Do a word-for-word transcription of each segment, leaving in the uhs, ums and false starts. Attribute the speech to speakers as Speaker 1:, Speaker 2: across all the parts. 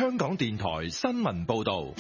Speaker 1: 香港電台新聞報道。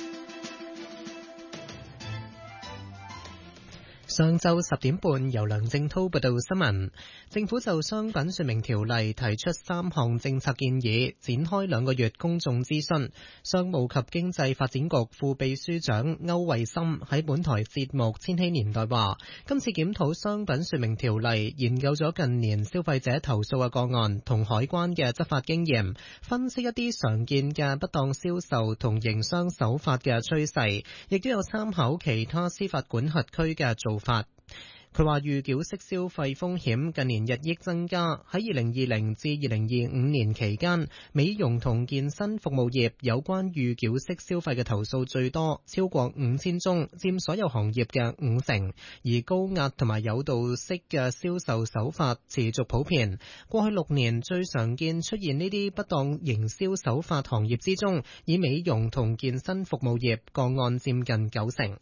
Speaker 2: 上晝十點半，由梁正滔報道新聞。政府就商品說明條例提出三項政策建議，展開兩個月公眾諮詢。商務及經濟發展局副秘書長歐惠森喺本台節目《千禧年代》話，今次檢討商品說明條例，研究咗近年消費者投訴嘅個案同海關嘅執法經驗，分析一啲常見嘅不當銷售同營商手法嘅趨勢，亦都有參考其他司法管轄區嘅做法。佢話預繳式消費風險近年日益增加，喺二零二零至二零二五年期間，美容同健身服務業有關預繳式消費嘅投訴最多，超過五千宗，佔所有行業嘅五成。而高壓同埋誘導式嘅銷售手法持續普遍。過去六年最常見出現呢啲不當營銷手法行業之中，以美容同健身服務業個案佔近九成。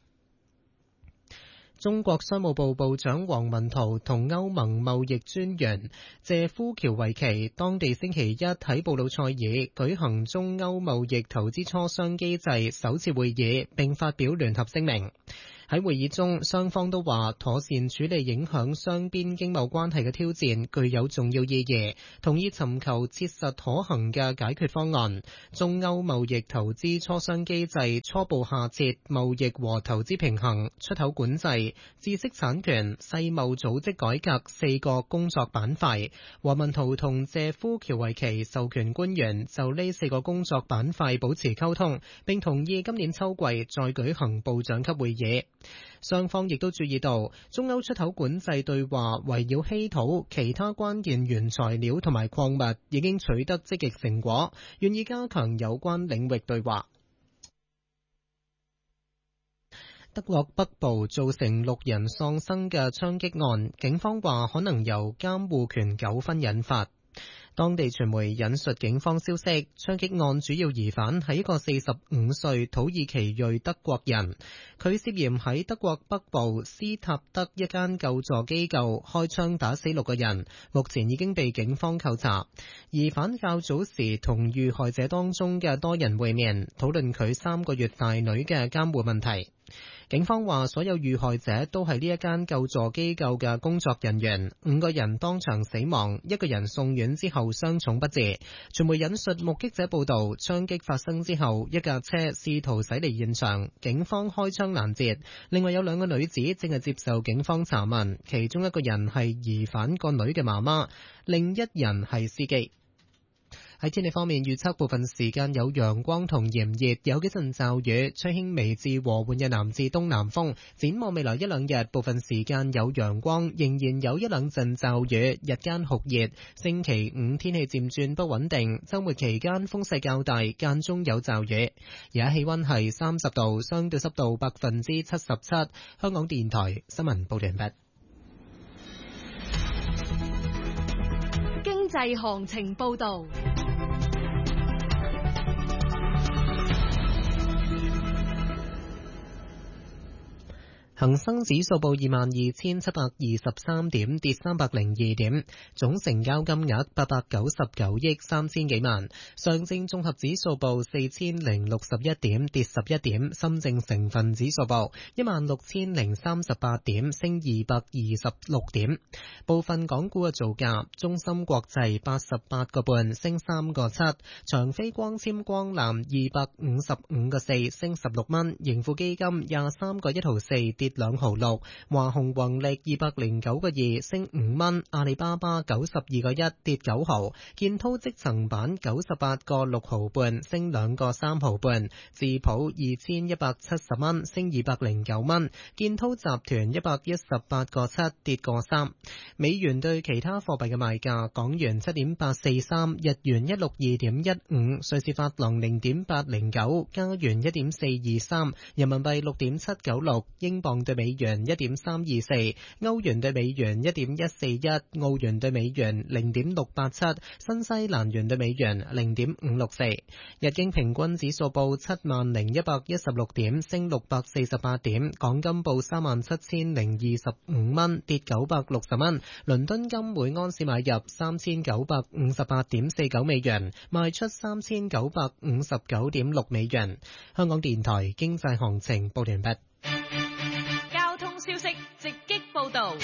Speaker 2: 中國商務部部長王文濤同歐盟貿易專員謝夫喬維奇當地星期一喺布魯塞爾舉行中歐貿易投資磋商機制首次會議，並發表聯合聲明。喺會議中，雙方都話妥善處理影響雙邊經貿關係嘅挑戰具有重要意義，同意尋求切實可行嘅解決方案。中歐貿易投資磋商機制初步下設貿易和投資平衡、出口管制、知識產權、世貿組織改革四個工作板塊。王文濤同謝夫喬維奇授權官員就呢四個工作板塊保持溝通，並同意今年秋季再舉行部長級會議。雙方亦都注意到，中歐出口管制對話圍繞稀土、其他關鍵原材料同埋礦物已經取得積極成果，願意加強有關領域對話。德國北部造成六人喪生嘅槍擊案，警方話可能由監護權糾紛引發。當地傳媒引述警方消息，槍擊案主要疑犯係一個四十五歲土耳其裔德國人，佢涉嫌喺德國北部斯塔德一間救助機構開槍打死六個人，目前已經被警方扣查。疑犯較早時同遇害者當中嘅多人會面，討論佢三個月大女嘅監護問題。警方話所有遇害者都係呢一間救助機構嘅工作人員，五個人當場死亡，一個人送院之後傷重不治。傳媒引述目擊者報道，槍擊發生之後，一架車試圖駛離現場，警方開槍攔截。另外有兩個女子正係接受警方查問，其中一個人係疑犯個女嘅媽媽，另一人係司機。喺天氣方面，預測部分時間有陽光同炎熱，有幾陣驟雨，吹輕微至和緩嘅南至東南風。展望未來一兩日，部分時間有陽光，仍然有一兩陣驟雨，日間酷熱。星期五天氣漸轉不穩定，週末期間風勢較大，間中有驟雨。而家氣溫係三十度，相對濕度百分之七十七。香港電台新聞報道完畢。
Speaker 3: 經濟行情報道。
Speaker 2: 恒生指數報二萬二千七百二十三點，跌三百零二點，總成交金額八百九十九億三千幾萬。上證綜合指數報四千零六十一點，跌十一點。深證成分指數報一萬六千零三十八點，升二百二十六點。部分港股嘅造價：中芯國際八十八個半，升三個七；長飛光纖光纜二百五十五個四，升十六蚊；盈富基金廿三個一毫四，跌兩毫六；華虹宏力二百零九個二，升五蚊；阿里巴巴九十二個一，跌九毫；建滔積層板九十八個六毫半，升兩個三毫半；智普二千一百七十蚊，升二百零九蚊；建滔集團一百一十八個七，跌個三。美元對其他貨幣嘅賣價：港元七點八四三，日元一六二點一五，瑞士法郎零點八零九，加元一點四二三，人民幣六點七九六，英鎊鎊對美元一點三二四，歐元對美元一點一四一，澳元對美元零點六八七，新西蘭元對美元零點五六四。日經平均指數報七萬零一百一十六點，升六百四十八點。港金報三萬七千零二十五蚊，跌九百六十蚊。倫敦金每安士買入三千九百五十八點四九美元，賣出三千九百五十九點六美元。香港電台經濟行情報完畢。
Speaker 3: 交通消息直擊報道。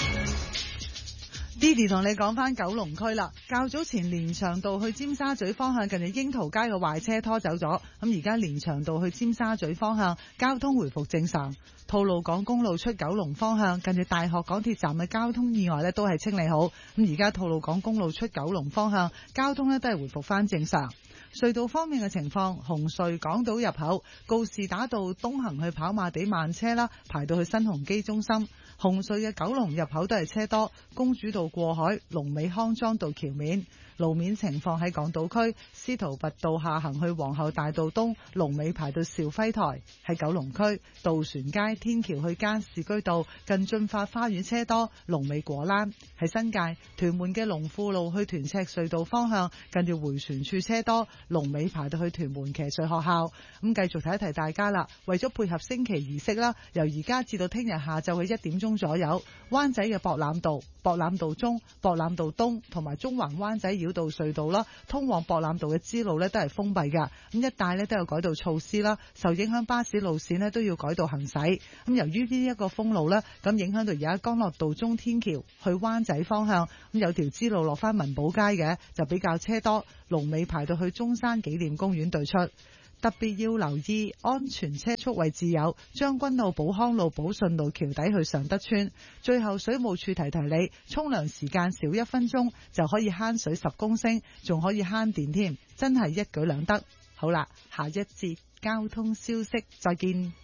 Speaker 4: Didi 同你講翻九龍區啦，較早前連翔道去尖沙咀方向近住櫻桃街嘅壞車拖走咗，咁而家連翔道去尖沙咀方向交通回復正常。吐露港公路出九龍方向近住大學港鐵站嘅交通意外呢都係清理好，咁而家吐露港公路出九龍方向交通呢都係回復翻正常。隧道方面嘅情況，紅隧港島入口告士打道東行去跑馬地慢車啦，排到去新鴻基中心。紅隧嘅九龍入口都係車多，公主道過海、龍尾康莊道橋面。路面情況喺港島區，司徒拔道下行去皇后大道東，龍尾排到兆輝台；喺九龍區，渡船街天橋去加士居道近駿發花園車多，龍尾果欄；喺新界屯門嘅龍富路去屯赤隧道方向，近住迴旋處車多，龍尾排到去屯門騎術學校。咁繼續提一提大家啦，為咗配合升旗儀式啦，由而家至到聽日下晝嘅一點鐘左右，灣仔嘅博覽道、博覽道中、博覽道東同埋中環灣仔繞道隧道啦，通往博覽道嘅支路呢都係封閉㗎。咁一帶呢都有改道措施啦，受影響巴士路線呢都要改道行駛。咁由於呢一個封路呢，咁影響到而家干諾道中天橋去灣仔方向，咁有條支路落翻文寶街嘅，就比較車多，龍尾排到去中山紀念公園對出。特別要留意安全車速位置有將軍澳寶康路、寶順路橋底去尚德村。最後水務處提提你，沖涼時間少一分鐘就可以慳水十公升，仲可以慳電添，真係一舉兩得。好啦，下一節交通消息再見。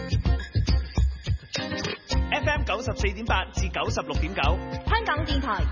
Speaker 5: F M 九十四點八至九十六點九，
Speaker 3: 香港電台